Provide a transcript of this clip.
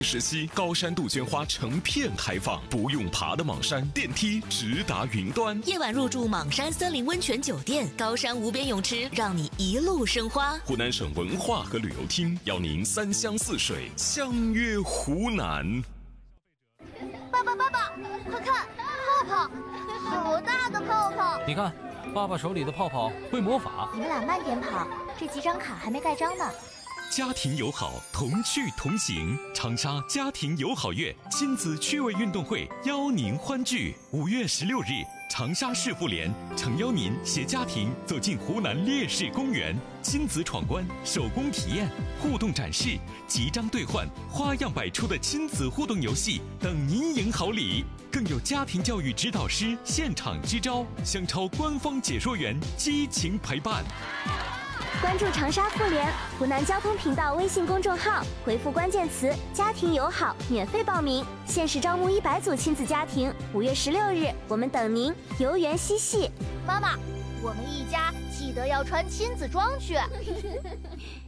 石溪高山杜鹃花成片开放，不用爬的莽山，电梯直达云端。 夜晚入住莽山森林温泉酒店，高山无边泳池，让你一路生花。 湖南省文化和旅游厅邀您3湘4水，相约湖南。 爸爸，快看，泡泡，好大的泡泡！ 你看，爸爸手里的泡泡会魔法。 你们俩慢点跑，这几张卡还没盖章呢。 家庭友好，同趣同行。长沙家庭友好月亲子趣味运动会邀您欢聚。5月16日，长沙市妇联诚邀您携家庭走进湖南烈士公园，亲子闯关、手工体验、互动展示、集章兑换、花样百出的亲子互动游戏等您赢好礼，更有家庭教育指导师现场支招，香超官方解说员激情陪伴。 关注长沙妇联湖南交通频道微信公众号，回复关键词“家庭友好”免费报名，限时招募100组亲子家庭。5月16日，我们等您，游园嬉戏。 妈妈，我们一家记得要穿亲子装去。